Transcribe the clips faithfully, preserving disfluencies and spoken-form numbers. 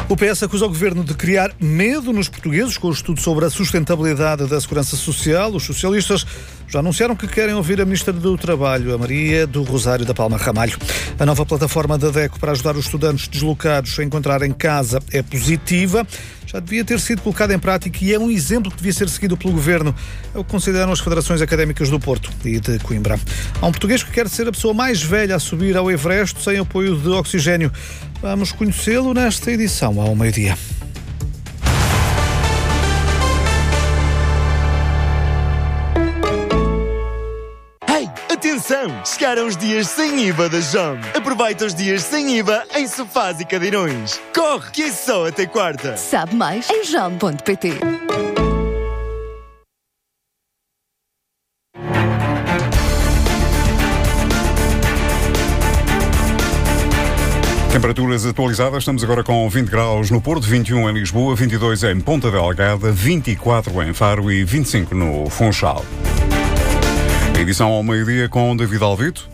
O P S acusa o Governo de criar medo nos portugueses com o estudo sobre a sustentabilidade da Segurança Social. Os socialistas já anunciaram que querem ouvir a Ministra do Trabalho, a Maria do Rosário da Palma Ramalho. A nova plataforma da DECO para ajudar os estudantes deslocados a encontrar em casa é positiva. Já devia ter sido colocada em prática e é um exemplo que devia ser seguido pelo Governo. É o que consideram as Federações Académicas do Porto e de Coimbra. Há um português que quer ser a pessoa mais velha a subir ao Everest sem apoio de oxigênio. Vamos conhecê-lo nesta edição ao meio-dia. Atenção! Chegaram os dias sem I V A da Jong. Aproveita os dias sem I V A em sofás e cadeirões. Corre, que é só até quarta. Sabe mais em jong ponto pt. Temperaturas atualizadas, estamos agora com vinte graus no Porto, vinte e um em Lisboa, vinte e dois em Ponta Delgada, vinte e quatro em Faro e vinte e cinco no Funchal. A edição ao meio-dia com David Alvito.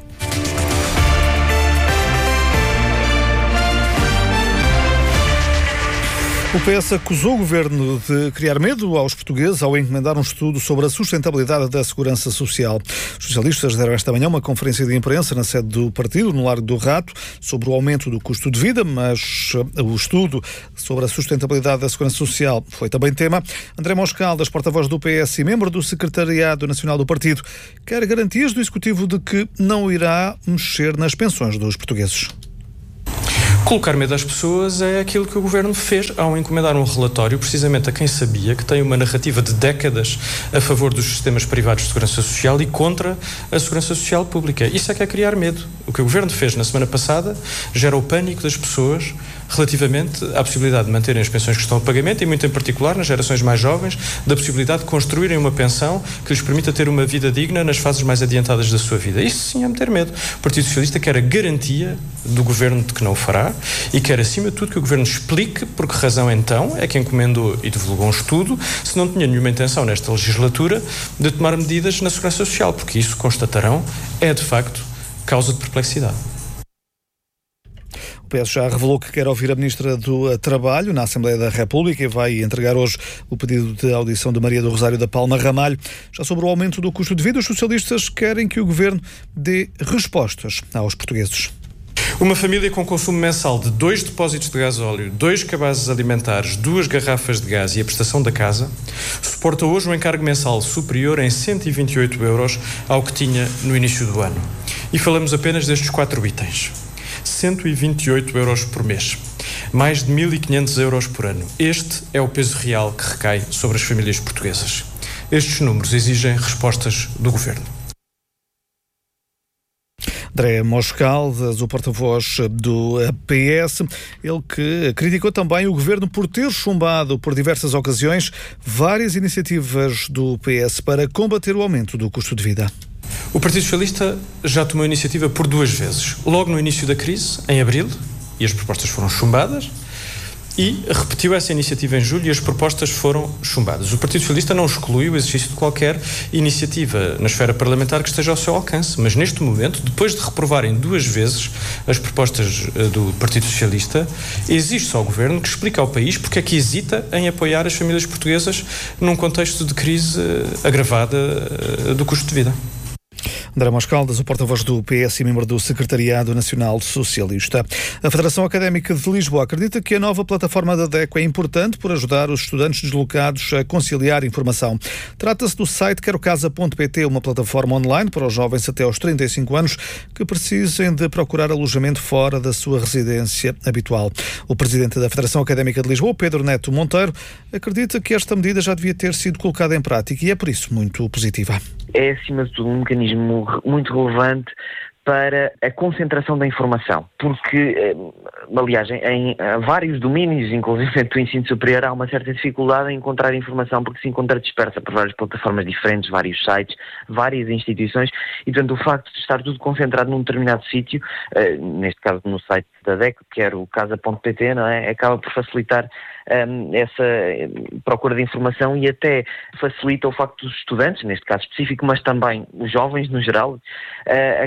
O P S acusou o Governo de criar medo aos portugueses ao encomendar um estudo sobre a sustentabilidade da Segurança Social. Os socialistas deram esta manhã uma conferência de imprensa na sede do partido, no Largo do Rato, sobre o aumento do custo de vida, mas o estudo sobre a sustentabilidade da Segurança Social foi também tema. André Moscaldas, porta-voz do P S e membro do Secretariado Nacional do Partido, quer garantias do Executivo de que não irá mexer nas pensões dos portugueses. Colocar medo às pessoas é aquilo que o Governo fez ao encomendar um relatório precisamente a quem sabia que tem uma narrativa de décadas a favor dos sistemas privados de segurança social e contra a segurança social pública. Isso é que é criar medo. O que o Governo fez na semana passada gera o pânico das pessoas relativamente à possibilidade de manterem as pensões que estão a pagamento e, muito em particular, nas gerações mais jovens, da possibilidade de construírem uma pensão que lhes permita ter uma vida digna nas fases mais adiantadas da sua vida. Isso sim é meter medo. O Partido Socialista quer a garantia do Governo de que não o fará e quer, acima de tudo, que o Governo explique por que razão, então, é que encomendou e divulgou um estudo se não tinha nenhuma intenção, nesta legislatura, de tomar medidas na segurança social, porque isso, constatarão, é, de facto, causa de perplexidade. O P S já revelou que quer ouvir a Ministra do Trabalho na Assembleia da República e vai entregar hoje o pedido de audição de Maria do Rosário da Palma Ramalho. Já sobre o aumento do custo de vida, os socialistas querem que o Governo dê respostas aos portugueses. Uma família com consumo mensal de dois depósitos de gasóleo, dois cabazes alimentares, duas garrafas de gás e a prestação da casa, suporta hoje um encargo mensal superior em cento e vinte e oito euros ao que tinha no início do ano. E falamos apenas destes quatro itens. cento e vinte e oito euros por mês, mais de mil e quinhentos euros por ano. Este é o peso real que recai sobre as famílias portuguesas. Estes números exigem respostas do Governo. André Moscaldas, o porta-voz do P S, ele que criticou também o Governo por ter chumbado por diversas ocasiões várias iniciativas do P S para combater o aumento do custo de vida. O Partido Socialista já tomou a iniciativa por duas vezes. Logo no início da crise, em abril, e as propostas foram chumbadas, e repetiu essa iniciativa em julho e as propostas foram chumbadas. O Partido Socialista não exclui o exercício de qualquer iniciativa na esfera parlamentar que esteja ao seu alcance, mas neste momento, depois de reprovarem duas vezes as propostas do Partido Socialista, exige-se ao Governo que explique ao país porque é que hesita em apoiar as famílias portuguesas num contexto de crise agravada do custo de vida. André Moscaldas, o porta-voz do P S e membro do Secretariado Nacional Socialista. A Federação Académica de Lisboa acredita que a nova plataforma da DECO é importante por ajudar os estudantes deslocados a conciliar informação. Trata-se do site quero casa ponto pt, uma plataforma online para os jovens até aos trinta e cinco anos que precisem de procurar alojamento fora da sua residência habitual. O presidente da Federação Académica de Lisboa, Pedro Neto Monteiro, acredita que esta medida já devia ter sido colocada em prática e é por isso muito positiva. É, acima de tudo, um mecanismo muito relevante para a concentração da informação, porque, aliás, em, em vários domínios, inclusive do ensino superior, há uma certa dificuldade em encontrar informação, porque se encontra dispersa por várias plataformas diferentes, vários sites, várias instituições, e, portanto, o facto de estar tudo concentrado num determinado sítio, neste caso no site da DECO, que era o casa ponto pt, não é? Acaba por facilitar Um, essa procura de informação e até facilita o facto dos estudantes, neste caso específico, mas também os jovens no geral, uh, acaba por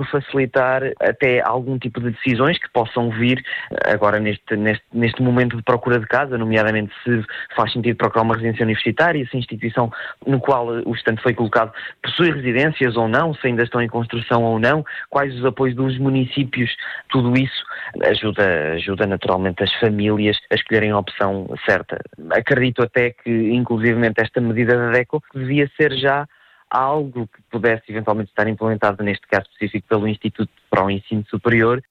facilitar até algum tipo de decisões que possam vir agora neste, neste, neste momento de procura de casa, nomeadamente se faz sentido procurar uma residência universitária, se a instituição no qual o estudante foi colocado possui residências ou não, se ainda estão em construção ou não, quais os apoios dos municípios, tudo isso ajuda, ajuda naturalmente as famílias a escolherem a opção certa. Acredito até que, inclusivamente, esta medida da DECO devia ser já algo que pudesse eventualmente estar implementado, neste caso específico, pelo Instituto para o Ensino Superior.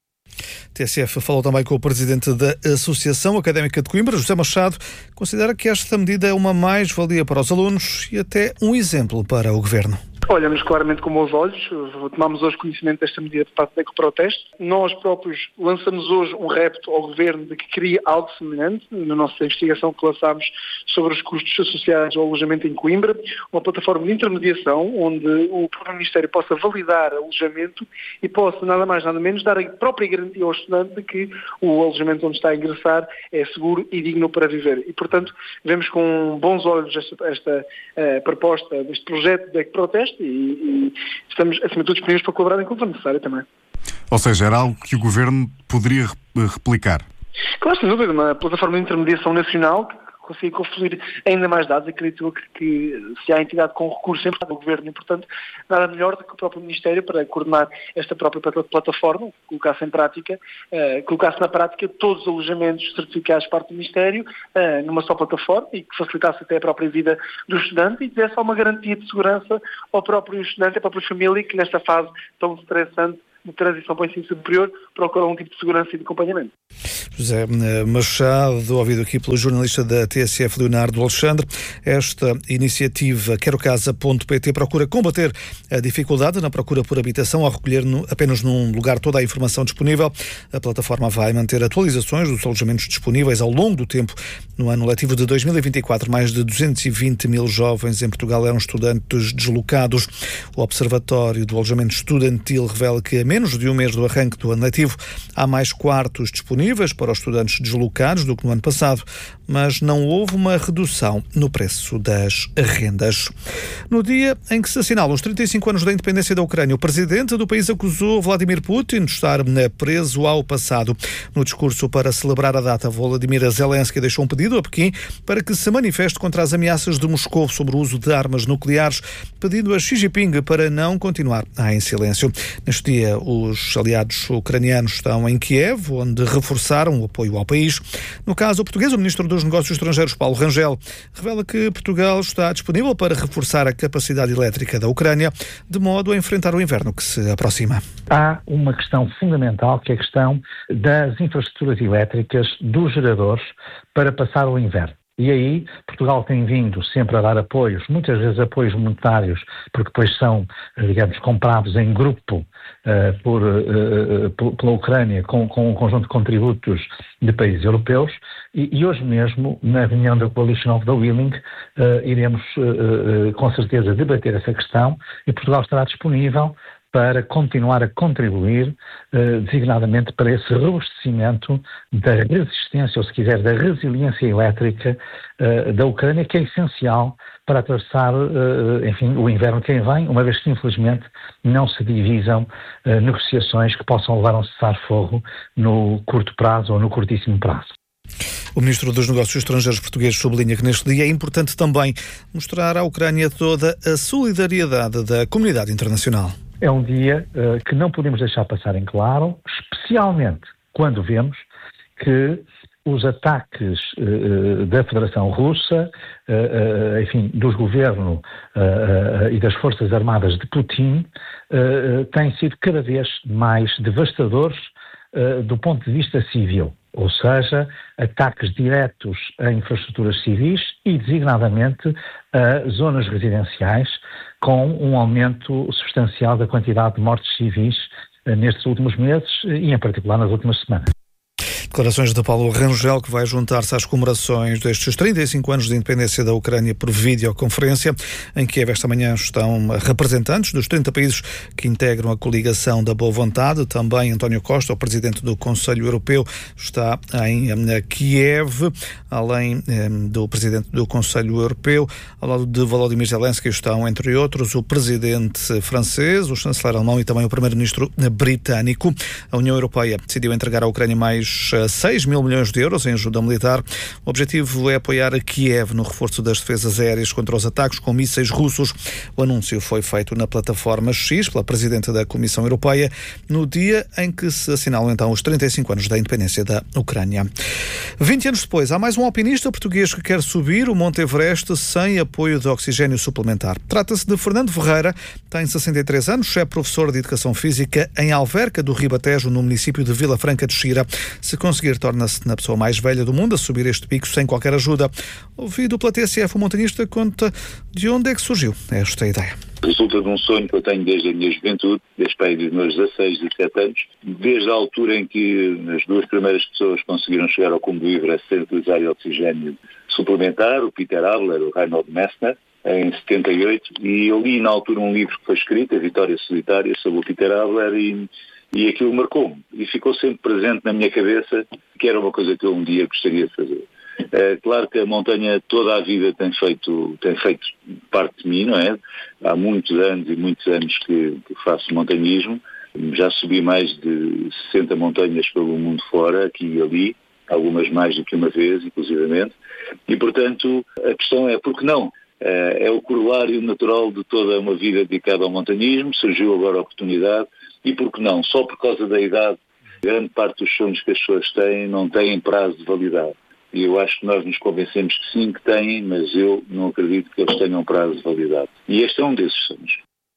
T S F falou também com o presidente da Associação Académica de Coimbra, José Machado, considera que esta medida é uma mais-valia para os alunos e até um exemplo para o Governo. Olhamos claramente com bons olhos, tomamos hoje conhecimento desta medida de parte da Ecoproteste. Nós próprios lançamos hoje um repto ao Governo de que crie algo semelhante, na nossa investigação que lançámos sobre os custos associados ao alojamento em Coimbra, uma plataforma de intermediação onde o próprio Ministério possa validar alojamento e possa, nada mais nada menos, dar a própria garantia ao estudante de que o alojamento onde está a ingressar é seguro e digno para viver. E, portanto, vemos com bons olhos esta, esta uh, proposta, este projeto da Ecoproteste, E, e estamos, acima de tudo, disponíveis para colaborar enquanto necessário também. Ou seja, era algo que o Governo poderia replicar? Claro, sem dúvida, uma plataforma de intermediação nacional que consiga conferir ainda mais dados. Acredito que, que se há entidade com recurso sempre do Governo e, portanto, nada melhor do que o próprio Ministério para coordenar esta própria plataforma, colocasse em prática, uh, colocasse na prática todos os alojamentos certificados por parte do Ministério uh, numa só plataforma e que facilitasse até a própria vida do estudante e desse uma garantia de segurança ao próprio estudante e à própria família que nesta fase tão estressante de transição para o ensino superior procura um tipo de segurança e de acompanhamento. José Machado, ouvido aqui pelo jornalista da T S F, Leonardo Alexandre. Esta iniciativa, quero casa ponto pt, procura combater a dificuldade na procura por habitação ao recolher no, apenas num lugar toda a informação disponível. A plataforma vai manter atualizações dos alojamentos disponíveis ao longo do tempo. No ano letivo de dois mil e vinte e quatro, mais de duzentos e vinte mil jovens em Portugal eram estudantes deslocados. O Observatório do Alojamento Estudantil revela que a menos de um mês do arranque do ano letivo há mais quartos disponíveis para os estudantes deslocados do que no ano passado, mas não houve uma redução no preço das rendas. No dia em que se assinalam os trinta e cinco anos da independência da Ucrânia, o presidente do país acusou Vladimir Putin de estar preso ao passado. No discurso para celebrar a data, Volodymyr Zelensky deixou um pedido a Pequim para que se manifeste contra as ameaças de Moscou sobre o uso de armas nucleares, pedindo a Xi Jinping para não continuar em silêncio. Neste dia, os aliados ucranianos estão em Kiev, onde reforçaram o apoio ao país. No caso português, o ministro dos Negócios Estrangeiros, Paulo Rangel, revela que Portugal está disponível para reforçar a capacidade elétrica da Ucrânia, de modo a enfrentar o inverno que se aproxima. Há uma questão fundamental, que é a questão das infraestruturas elétricas, dos geradores, para passar o inverno. E aí Portugal tem vindo sempre a dar apoios, muitas vezes apoios monetários, porque depois são, digamos, comprados em grupo uh, por, uh, pela Ucrânia com, com um conjunto de contributos de países europeus. E, e hoje mesmo, na reunião da Coalition of the Willing, uh, iremos uh, uh, com certeza debater essa questão e Portugal estará disponível para continuar a contribuir, eh, designadamente para esse robustecimento da resistência, ou se quiser, da resiliência elétrica eh, da Ucrânia, que é essencial para atravessar, eh, enfim, o inverno que aí vem, uma vez que, infelizmente, não se divisam eh, negociações que possam levar a um cessar-fogo no curto prazo ou no curtíssimo prazo. O Ministro dos Negócios Estrangeiros português sublinha que neste dia é importante também mostrar à Ucrânia toda a solidariedade da comunidade internacional. É um dia uh, que não podemos deixar passar em claro, especialmente quando vemos que os ataques uh, da Federação Russa, uh, uh, enfim, dos governos uh, uh, e das Forças Armadas de Putin, uh, uh, têm sido cada vez mais devastadores uh, do ponto de vista civil. Ou seja, ataques diretos a infraestruturas civis e, designadamente, a zonas residenciais, com um aumento substancial da quantidade de mortes civis nestes últimos meses e, em particular, nas últimas semanas. Declarações de Paulo Rangel, que vai juntar-se às comemorações destes trinta e cinco anos de independência da Ucrânia por videoconferência. Em Kiev esta manhã estão representantes dos trinta países que integram a coligação da boa vontade. Também António Costa, o presidente do Conselho Europeu, está em Kiev, além do presidente do Conselho Europeu. Ao lado de Volodymyr Zelensky estão, entre outros, o presidente francês, o chanceler alemão e também o primeiro-ministro britânico. A União Europeia decidiu entregar à Ucrânia mais seis mil milhões de euros em ajuda militar. O objetivo é apoiar a Kiev no reforço das defesas aéreas contra os ataques com mísseis russos. O anúncio foi feito na plataforma X pela Presidente da Comissão Europeia no dia em que se assinalam então os trinta e cinco anos da independência da Ucrânia. vinte anos depois, há mais um alpinista português que quer subir o Monte Everest sem apoio de oxigênio suplementar. Trata-se de Fernando Ferreira, tem sessenta e três anos, é professor de Educação Física em Alverca do Ribatejo, no município de Vila Franca de Xira. Se conseguir, torna-se na pessoa mais velha do mundo a subir este pico sem qualquer ajuda. Ouvido pela T S F, o montanhista conta de onde é que surgiu esta ideia. Resulta de um sonho que eu tenho desde a minha juventude, desde para aí dos meus dezasseis, dezessete anos, desde a altura em que as duas primeiras pessoas conseguiram chegar ao cume do Everest sem utilizar oxigênio suplementar, o Peter Abler e o Reinhold Messner, em setenta e oito, e eu li na altura um livro que foi escrito, A Vitória Solitária, sobre o Peter Abler, e, e aquilo marcou-me, e ficou sempre presente na minha cabeça que era uma coisa que eu um dia gostaria de fazer. É claro que a montanha toda a vida tem feito, tem feito parte de mim, não é? Há muitos anos e muitos anos que, que faço montanhismo. Já subi mais de sessenta montanhas pelo mundo fora, aqui e ali, algumas mais do que uma vez, inclusivamente. E, portanto, a questão é, por que não? É o corolário natural de toda uma vida dedicada ao montanhismo, surgiu agora a oportunidade, e por que não? Só por causa da idade, grande parte dos sonhos que as pessoas têm não têm prazo de validade. E eu acho que nós nos convencemos que sim, que têm, mas eu não acredito que eles tenham prazo de validade. E este é um desses sonhos.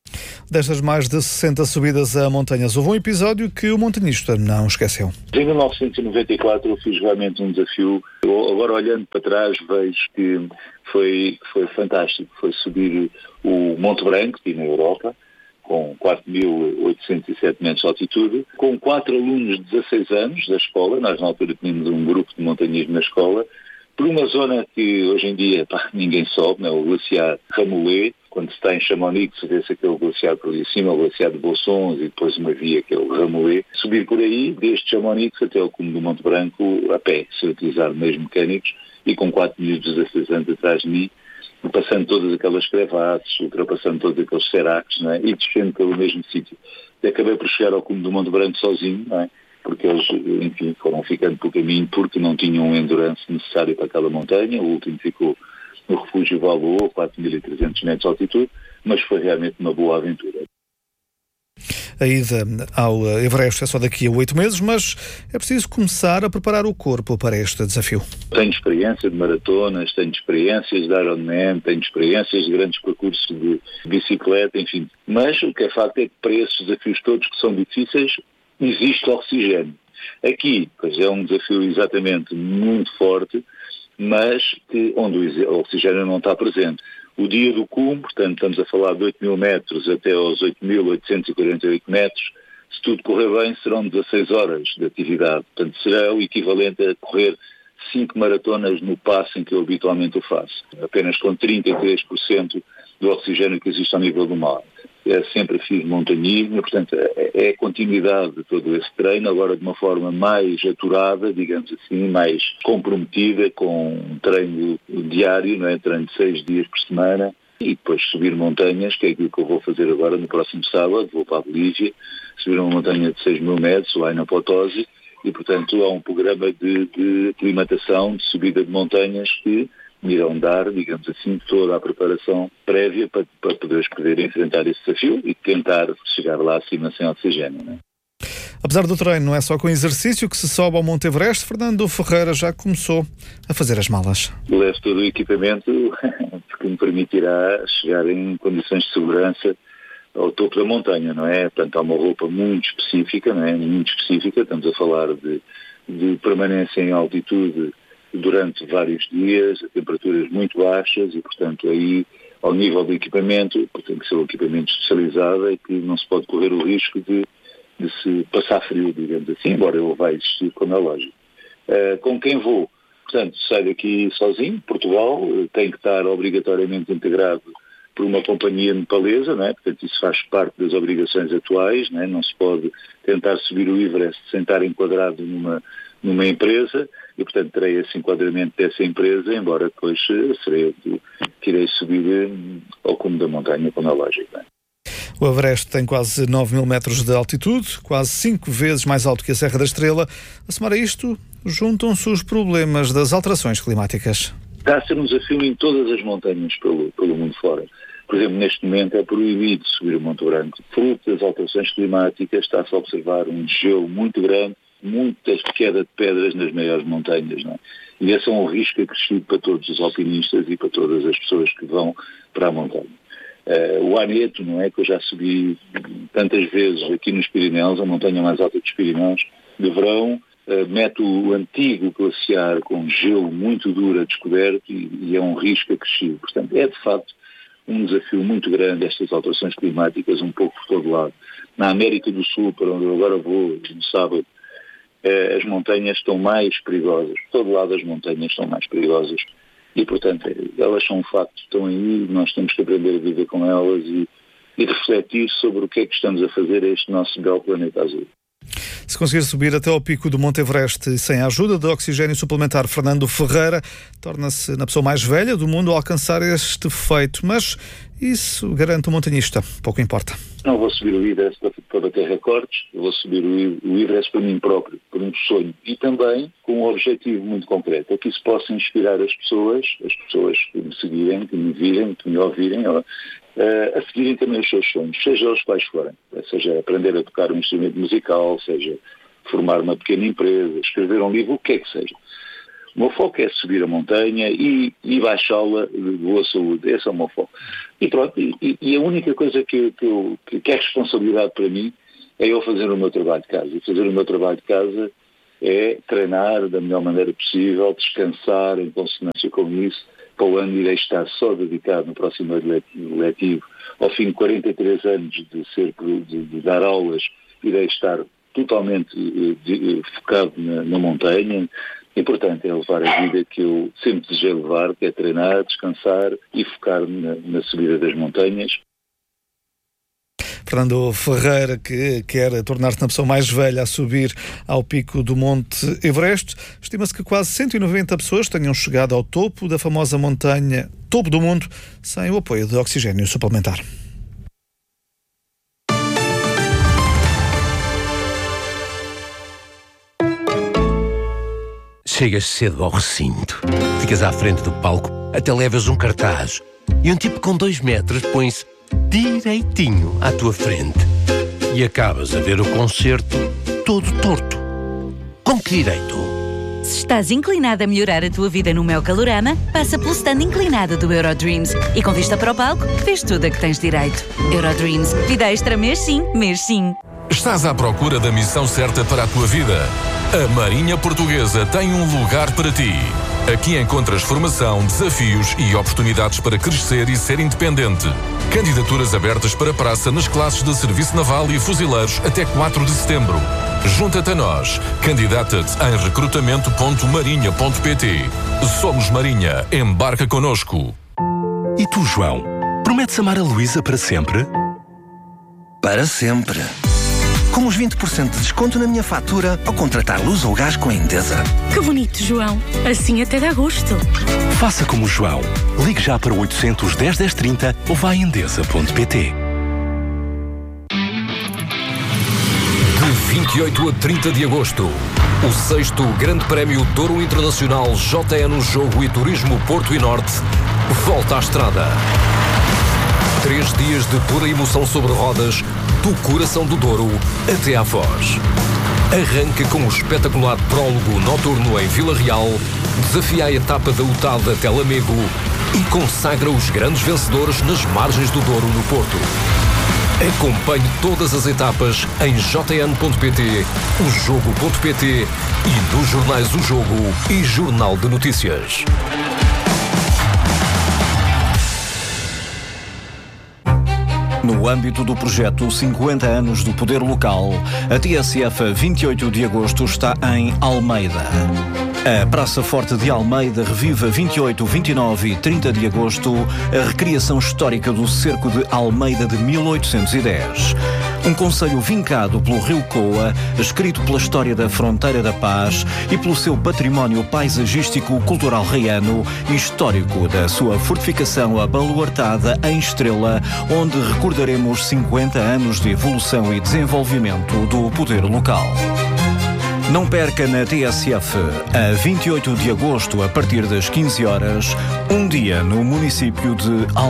Destas mais de sessenta subidas a montanhas, houve um episódio que o montanhista não esqueceu. Em mil novecentos e noventa e quatro eu fiz realmente um desafio. Eu, agora olhando para trás vejo que foi, foi fantástico. Foi subir o Monte Branco, aqui na Europa, com quatro mil oitocentos e sete metros de altitude, com quatro alunos de dezasseis anos da escola. Nós na altura tínhamos um grupo de montanhismo na escola, por uma zona que hoje em dia pá, ninguém sobe, né? O glaciar Ramolé. Quando se está em Chamonix, se vê-se aquele glaciar por ali acima, o glaciar de Bossons, e depois uma via que é o Ramolé. Subir por aí, desde Chamonix até o cume do Monte Branco, a pé, sem utilizar meios mecânicos, e com quatro mil dezasseis anos atrás de mim, passando todas aquelas crevasses, ultrapassando todos aqueles seracs, não é? E descendo pelo mesmo sítio. E acabei por chegar ao cume do Monte Branco sozinho, não é? Porque eles, enfim, foram ficando pelo caminho porque não tinham o endurance necessário para aquela montanha. O último ficou no refúgio Valboa, quatro mil e trezentos metros de altitude, mas foi realmente uma boa aventura. A ida ao Everest é só daqui a oito meses, mas é preciso começar a preparar o corpo para este desafio. Tenho experiência de maratonas, tenho experiências de Ironman, tenho experiências de grandes percursos de bicicleta, enfim. Mas o que é facto é que para esses desafios todos que são difíceis, existe oxigênio. Aqui, pois é um desafio exatamente muito forte, mas que, onde o oxigênio não está presente. O dia do cume, portanto, estamos a falar de oito mil metros até aos oito mil oitocentos e quarenta e oito metros, se tudo correr bem, serão dezasseis horas de atividade. Portanto, será o equivalente a correr cinco maratonas no passo em que eu habitualmente o faço, apenas com trinta e três por cento do oxigênio que existe ao nível do mar. Eu sempre fiz montanhismo, portanto, é a continuidade de todo esse treino, agora de uma forma mais aturada, digamos assim, mais comprometida, com um treino diário, não é? Treino de seis dias por semana, e depois subir montanhas, que é aquilo que eu vou fazer agora no próximo sábado. Vou para a Bolívia, subir uma montanha de seis mil metros, o Aina Potosí, e, portanto, há um programa de, de aclimatação, de subida de montanhas que me irão dar, digamos assim, toda a preparação prévia para, para poderes poder enfrentar esse desafio e tentar chegar lá acima sem oxigênio, não é? Apesar do treino, não é só com exercício que se sobe ao Monte Everest. Fernando Ferreira já começou a fazer as malas. Levo todo o equipamento que me permitirá chegar em condições de segurança ao topo da montanha, não é? Portanto, há uma roupa muito específica, não é? Muito específica. Estamos a falar de, de permanência em altitude durante vários dias, a temperaturas muito baixas e, portanto, aí, ao nível do equipamento, tem que ser um equipamento especializado e que não se pode correr o risco de, de se passar frio, digamos assim, embora ele vá existir, como é lógico. uh, com quem vou. Portanto, saio daqui sozinho, Portugal, tem que estar obrigatoriamente integrado por uma companhia nepalesa, não é? Portanto, isso faz parte das obrigações atuais, não é? Não se pode tentar subir o Everest sem estar enquadrado numa, numa empresa e, portanto, terei esse enquadramento dessa empresa, embora depois serei eu que irei subir ao cume da montanha, como é lógico, não é? O Everest tem quase nove mil metros de altitude, quase cinco vezes mais alto que a Serra da Estrela. A somar a isto, juntam-se os problemas das alterações climáticas. Está a ser um desafio em todas as montanhas pelo, pelo mundo fora. Por exemplo, neste momento é proibido subir o Monte Branco. Fruto das alterações climáticas, está-se a observar um gelo muito grande, muita queda de pedras nas maiores montanhas, não é? E esse é um risco acrescido para todos os alpinistas e para todas as pessoas que vão para a montanha. Uh, o Aneto, não é, que eu já subi tantas vezes aqui nos Pirineus, a montanha mais alta dos Pirineus, de verão, uh, mete o antigo glaciar com gelo muito duro a descoberto e, e é um risco acrescido. Portanto, é de facto um desafio muito grande estas alterações climáticas, um pouco por todo lado. Na América do Sul, para onde eu agora vou, no sábado, uh, as montanhas estão mais perigosas. Por todo lado as montanhas estão mais perigosas. E, portanto, elas são um facto, estão aí, nós temos que aprender a viver com elas e, e refletir sobre o que é que estamos a fazer a este nosso belo planeta azul. Se conseguir subir até ao pico do Monte Everest sem a ajuda de oxigênio suplementar, Fernando Ferreira torna-se na pessoa mais velha do mundo a alcançar este feito. Mas isso, garante o montanhista, pouco importa. Não vou subir o Everest para bater recordes, eu vou subir o Everest para mim próprio, por um sonho. E também com um objetivo muito concreto, é que isso possa inspirar as pessoas, as pessoas que me seguirem, que me virem, que me ouvirem, ó, a seguirem também os seus sonhos, seja os quais forem. Seja aprender a tocar um instrumento musical, seja formar uma pequena empresa, escrever um livro, o que é que seja. O meu foco é subir a montanha e, e baixá-la de boa saúde. Esse é o meu foco. E pronto, e, e a única coisa que, que, eu, que é responsabilidade para mim é eu fazer o meu trabalho de casa. E fazer o meu trabalho de casa é treinar da melhor maneira possível, descansar em consonância com isso. Para o ano irei estar só dedicado no próximo ano letivo. Ao fim de quarenta e três anos de, ser, de, de dar aulas, irei estar totalmente de, de, focado na, na montanha. E, portanto, é levar a vida que eu sempre desejei levar, que é treinar, descansar e focar na, na subida das montanhas. Fernando Ferreira, que quer tornar-se na pessoa mais velha a subir ao pico do Monte Everest. Estima-se que quase cento e noventa pessoas tenham chegado ao topo da famosa montanha topo do mundo sem o apoio de oxigênio suplementar. Chegas cedo ao recinto, ficas à frente do palco, até levas um cartaz e um tipo com dois metros põe-se direitinho à tua frente e acabas a ver o concerto todo torto. Com que direito? Se estás inclinado a melhorar a tua vida no Mel Calorama, passa pelo stand inclinado do Eurodreams e com vista para o palco, vês tudo a que tens direito. Eurodreams, vida extra mês sim, mês sim. Estás à procura da missão certa para a tua vida? A Marinha Portuguesa tem um lugar para ti. Aqui encontras formação, desafios e oportunidades para crescer e ser independente. Candidaturas abertas para praça nas classes de Serviço Naval e Fuzileiros até quatro de setembro. Junta-te a nós. Candidata-te em recrutamento ponto marinha ponto pt. Somos Marinha. Embarca connosco. E tu, João? Prometes amar a Luísa para sempre? Para sempre. Com os vinte por cento de desconto na minha fatura ao contratar luz ou gás com a Endesa. Que bonito, João. Assim até dá gosto. Faça como o João. Ligue já para o oitocentos, dez, dez, trinta ou vá a endesa ponto pt. De vinte e oito a trinta de agosto, o sexto Grande Prémio Douro Internacional J N Jogo e Turismo Porto e Norte volta à estrada. Três dias de pura emoção sobre rodas, do coração do Douro até à Foz. Arranca com o espetacular prólogo noturno em Vila Real, desafia a etapa da U T A D até Lamego e consagra os grandes vencedores nas margens do Douro no Porto. Acompanhe todas as etapas em j n ponto pt, o jogo ponto pt e nos jornais O Jogo e Jornal de Notícias. No âmbito do projeto cinquenta anos do Poder Local, a T S F vinte e oito de agosto está em Almeida. A Praça Forte de Almeida revive a vinte e oito, vinte e nove e trinta de agosto a recriação histórica do cerco de Almeida de mil oitocentos e dez. Um concelho vincado pelo Rio Coa, escrito pela história da Fronteira da Paz e pelo seu património paisagístico cultural reiano e histórico da sua fortificação abaluartada em Estrela, onde recordaremos cinquenta anos de evolução e desenvolvimento do poder local. Não perca na T S F, a vinte e oito de agosto, a partir das quinze horas, um dia no município de Almeida.